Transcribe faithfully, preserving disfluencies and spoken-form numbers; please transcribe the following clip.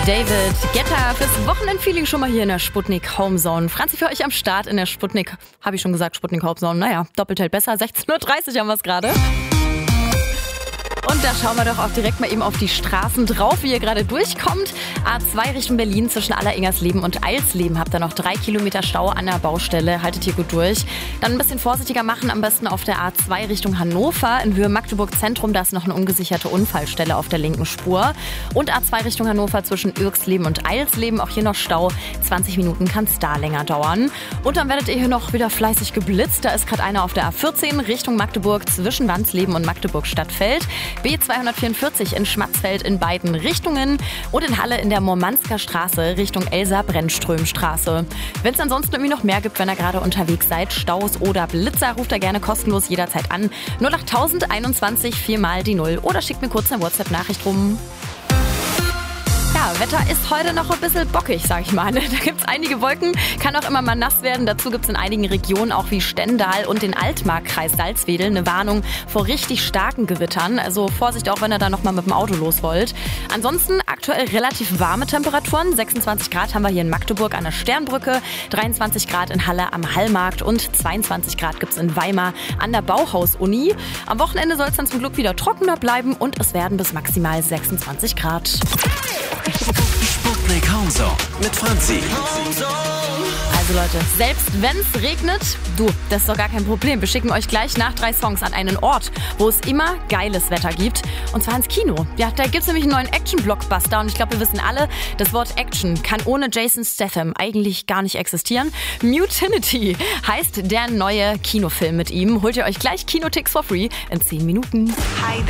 David Guetta fürs Wochenendfeeling schon mal hier in der Sputnik Homezone. Franzi für euch am Start in der Sputnik, habe ich schon gesagt, Sputnik Homezone. Naja, doppelt hält besser, sechzehn Uhr dreißig haben wir es gerade. Und da schauen wir doch auch direkt mal eben auf die Straßen drauf, wie ihr gerade durchkommt. A zwei Richtung Berlin zwischen Alleringsersleben und Eilsleben habt ihr noch drei Kilometer Stau an der Baustelle. Haltet hier gut durch. Dann ein bisschen vorsichtiger machen, am besten auf der A zwei Richtung Hannover. In Höhe Magdeburg Zentrum, da ist noch eine ungesicherte Unfallstelle auf der linken Spur. Und A zwei Richtung Hannover zwischen Irksleben und Eilsleben, auch hier noch Stau. zwanzig Minuten kann es da länger dauern. Und dann werdet ihr hier noch wieder fleißig geblitzt. Da ist gerade einer auf der A vierzehn Richtung Magdeburg zwischen Wandsleben und Magdeburg-Stadtfeld. B zweihundertvierundvierzig in Schmatzfeld in beiden Richtungen und in Halle in der Mormansker Straße Richtung Elsa-Brennström-Straße. Wenn es ansonsten irgendwie noch mehr gibt, wenn ihr gerade unterwegs seid, Staus oder Blitzer, ruft ihr gerne kostenlos jederzeit an. null acht einundzwanzig viermal die Null oder schickt mir kurz eine WhatsApp-Nachricht rum. Ja, Wetter ist heute noch ein bisschen bockig, sag ich mal. Da gibt's einige Wolken, kann auch immer mal nass werden. Dazu gibt's in einigen Regionen auch wie Stendal und den Altmarkkreis Salzwedel eine Warnung vor richtig starken Gewittern. Also Vorsicht auch, wenn ihr da noch mal mit dem Auto los wollt. Ansonsten aktuell relativ warme Temperaturen. sechsundzwanzig Grad haben wir hier in Magdeburg an der Sternbrücke, dreiundzwanzig Grad in Halle am Hallmarkt und zweiundzwanzig Grad gibt's in Weimar an der Bauhaus-Uni. Am Wochenende soll es dann zum Glück wieder trockener bleiben und es werden bis maximal sechsundzwanzig Grad. Sputnik Homezone mit Franzi. Also Leute, selbst wenn es regnet, du, das ist doch gar kein Problem. Wir schicken euch gleich nach drei Songs an einen Ort, wo es immer geiles Wetter gibt. Und zwar ins Kino. Ja, da gibt's nämlich einen neuen Action-Blockbuster. Und ich glaube, wir wissen alle, das Wort Action kann ohne Jason Statham eigentlich gar nicht existieren. Mutinity heißt der neue Kinofilm mit ihm. Holt ihr euch gleich Kinotix for free in zehn Minuten. Hi